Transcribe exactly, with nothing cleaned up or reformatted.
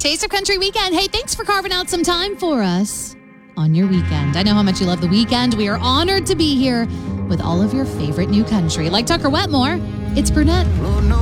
Taste of Country Weekend. Hey, thanks for carving out some time for us on your weekend. I know how much you love the weekend. We are honored to be here with all of your favorite new country. Like Tucker Wetmore, it's Brunette. Oh, no.